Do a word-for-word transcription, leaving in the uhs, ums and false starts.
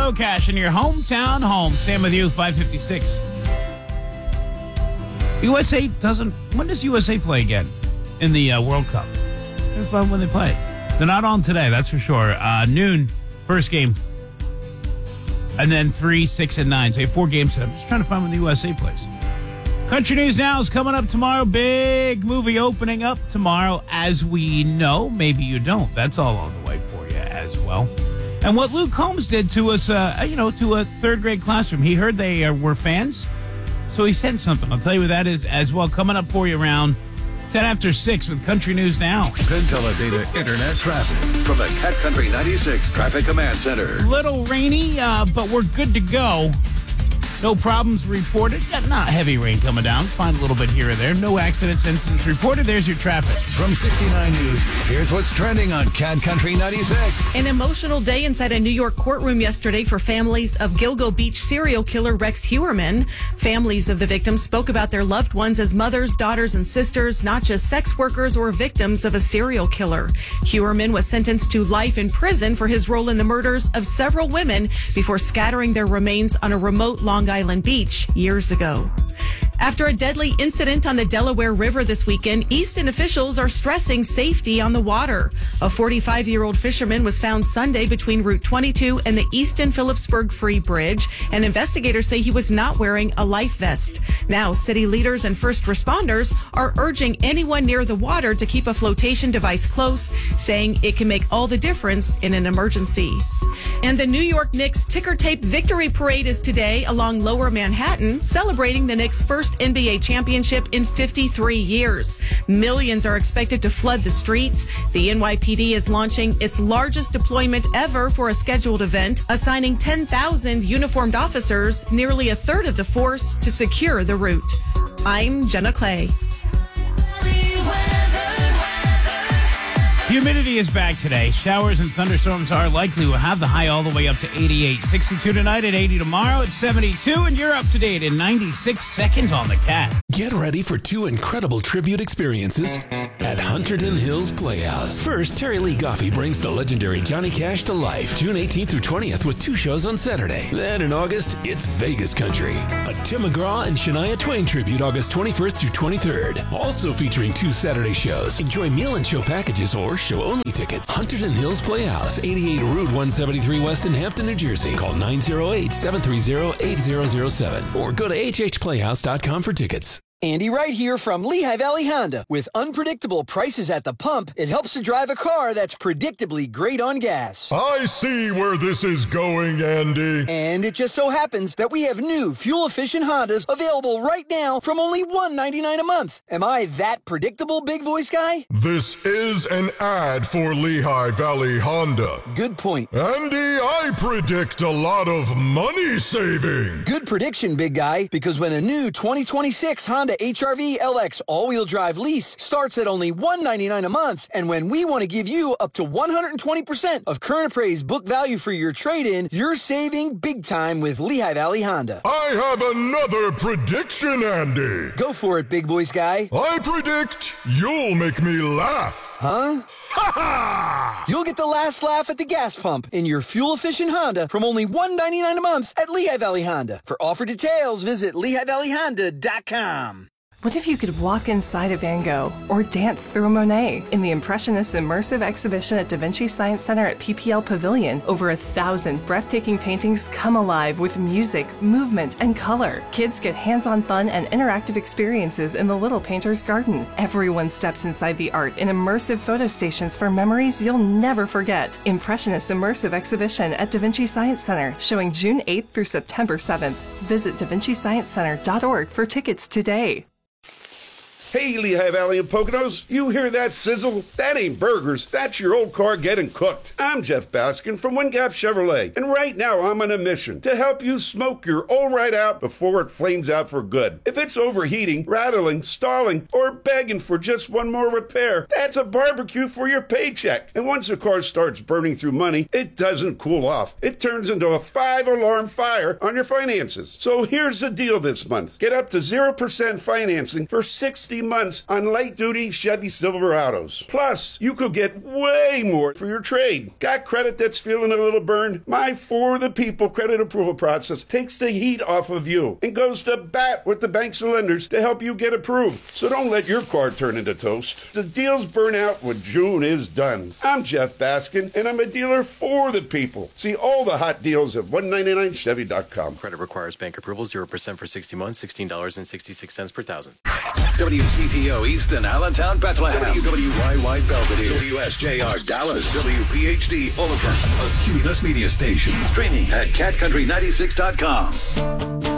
Hello, Cash, in your hometown home. Sam with you, five fifty-six. U S A doesn't... When does U S A play again in the uh, World Cup? It's fun when they play. They're not on today, that's for sure. Uh, noon, first game. And then three, six, and nine. So you have four games. I'm just trying to find when the U S A plays. Country News Now is coming up tomorrow. Big movie opening up tomorrow, as we know. Maybe you don't. That's all on the way for you as well. And what Luke Combs did to us, uh, you know, to a third grade classroom. He heard they uh, were fans, so he sent something. I'll tell you what that is as well. Coming up for you around ten after six with Country News Now. Teledata Internet traffic from the Cat Country ninety-six Traffic Command Center. Little rainy, uh, but we're good to go. No problems reported. Got not heavy rain coming down. Find a little bit here or there. No accidents, incidents reported. There's your traffic. From sixty-nine News, here's what's trending on Cat Country ninety-six. An emotional day inside a New York courtroom yesterday for families of Gilgo Beach serial killer Rex Heuermann. Families of the victims spoke about their loved ones as mothers, daughters, and sisters, not just sex workers or victims of a serial killer. Heuermann was sentenced to life in prison for his role in the murders of several women before scattering their remains on a remote Long Island beach years ago. After a deadly incident on the Delaware River this weekend, Easton officials are stressing safety on the water. A forty-five-year-old fisherman was found Sunday between Route twenty-two and the Easton-Phillipsburg Free Bridge, and investigators say he was not wearing a life vest. Now, city leaders and first responders are urging anyone near the water to keep a flotation device close, saying it can make all the difference in an emergency. And the New York Knicks ticker tape victory parade is today along Lower Manhattan, celebrating the Knicks' first N B A championship in fifty-three years. Millions are expected to flood the streets. The N Y P D is launching its largest deployment ever for a scheduled event, assigning ten thousand uniformed officers, nearly a third of the force, to secure the route. I'm Jenna Clay. Humidity is back today. Showers and thunderstorms are likely. We'll have the high all the way up to eighty-eight. sixty-two tonight at eighty tomorrow at seventy-two. And you're up to date in ninety-six seconds on the Cast. Get ready for two incredible tribute experiences at Hunterdon Hills Playhouse. First, Terry Lee Goffey brings the legendary Johnny Cash to life June eighteenth through twentieth with two shows on Saturday. Then in August, it's Vegas Country, a Tim McGraw and Shania Twain tribute August twenty-first through twenty-third. Also featuring two Saturday shows. Enjoy meal and show packages or show-only tickets. Hunterdon Hills Playhouse, eighty-eight Route one seventy-three West in Hampton, New Jersey. Call nine oh eight, seven three oh, eight oh oh seven or go to h h playhouse dot com for tickets. Andy Wright here from Lehigh Valley Honda. With unpredictable prices at the pump, it helps to drive a car that's predictably great on gas. I see where this is going, Andy. And it just so happens that we have new fuel-efficient Hondas available right now from only one ninety-nine a month. Am I that predictable, big voice guy? This is an ad for Lehigh Valley Honda. Good point. Andy, I predict a lot of money saving. Good prediction, big guy, because when a new twenty twenty-six Honda H R V L X all-wheel drive lease starts at only one ninety-nine a month, and when we want to give you up to one hundred twenty percent of current appraised book value for your trade-in, you're saving big time with Lehigh Valley Honda. I have another prediction, Andy. Go for it, big voice guy. I predict you'll make me laugh. Huh? Ha ha! You'll get the last laugh at the gas pump in your fuel-efficient Honda from only one ninety-nine a month at Lehigh Valley Honda. For offer details, visit lehigh valley honda dot com. What if you could walk inside a Van Gogh or dance through a Monet? In the Impressionist Immersive Exhibition at Da Vinci Science Center at P P L Pavilion, over a thousand breathtaking paintings come alive with music, movement, and color. Kids get hands-on fun and interactive experiences in the Little Painter's Garden. Everyone steps inside the art in immersive photo stations for memories you'll never forget. Impressionist Immersive Exhibition at Da Vinci Science Center, showing June eighth through September seventh. Visit da vinci science center dot org for tickets today. Hey, Lehigh Valley and Poconos, you hear that sizzle? That ain't burgers, that's your old car getting cooked. I'm Jeff Baskin from Wingap Chevrolet, and right now I'm on a mission to help you smoke your old right out before it flames out for good. If it's overheating, rattling, stalling, or begging for just one more repair, that's a barbecue for your paycheck. And once a car starts burning through money, it doesn't cool off. It turns into a five-alarm fire on your finances. So here's the deal this month. Get up to zero percent financing for sixty months on light-duty Chevy Silverados. Plus, you could get way more for your trade. Got credit that's feeling a little burned? My For the People credit approval process takes the heat off of you and goes to bat with the banks and lenders to help you get approved. So don't let your car turn into toast. The deals burn out when June is done. I'm Jeff Baskin, and I'm a dealer for the people. See all the hot deals at one ninety-nine Chevy dot com. Credit requires bank approval, zero percent for sixty months, sixteen dollars and sixty-six cents per thousand. W C T O Easton, Allentown, Bethlehem. W W Y Y Belvedere. W S J R Dallas. W P H D Oliver. A Cumulus Media Station. Streaming at cat country ninety-six dot com.